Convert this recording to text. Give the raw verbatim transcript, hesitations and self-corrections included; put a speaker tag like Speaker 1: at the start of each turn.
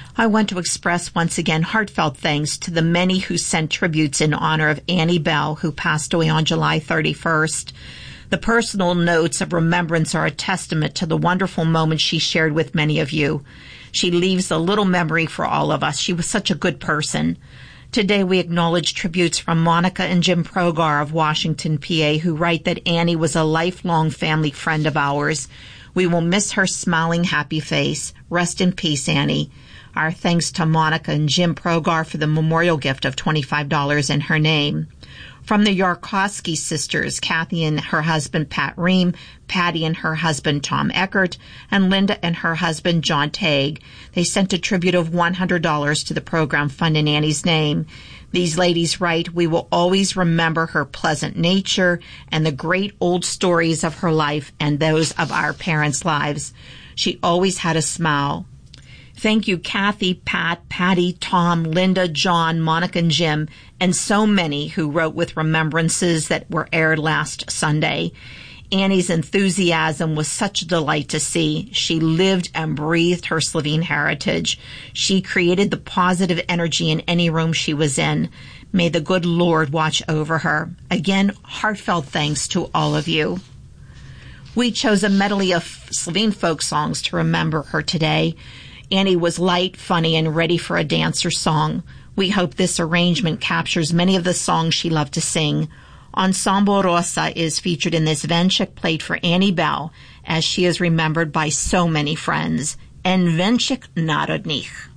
Speaker 1: I want to express once again heartfelt thanks to the many who sent tributes in honor of Annie Bell, who passed away on July thirty-first. The personal notes of remembrance are a testament to the wonderful moments she shared with many of you. She leaves a little memory for all of us. She was such a good person. Today we acknowledge tributes from Monica and Jim Progar of Washington, P A, who write that Annie was a lifelong family friend of ours. We will miss her smiling, happy face. Rest in peace, Annie. Our thanks to Monica and Jim Progar for the memorial gift of twenty-five dollars in her name. From the Yarkowski sisters, Kathy and her husband Pat Ream, Patty and her husband Tom Eckert, and Linda and her husband John Tague, they sent a tribute of one hundred dollars to the program fund in Annie's name. These ladies write, "We will always remember her pleasant nature and the great old stories of her life and those of our parents' lives. She always had a smile." Thank you, Kathy, Pat, Patty, Tom, Linda, John, Monica, and Jim, and so many who wrote with remembrances that were aired last Sunday. Annie's enthusiasm was such a delight to see. She lived and breathed her Slovene heritage. She created the positive energy in any room she was in. May the good Lord watch over her. Again, heartfelt thanks to all of you. We chose a medley of Slovene folk songs to remember her today. Annie was light, funny, and ready for a dance or song. We hope this arrangement captures many of the songs she loved to sing. Ensemble Rosa is featured in this Venchik played for Annie Bell, as she is remembered by so many friends. En Venchik Narodnih.